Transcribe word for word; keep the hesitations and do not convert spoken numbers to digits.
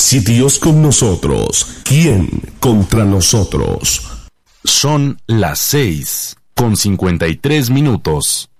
Si Dios con nosotros, ¿quién contra nosotros? Son las seis con cincuenta y tres minutos.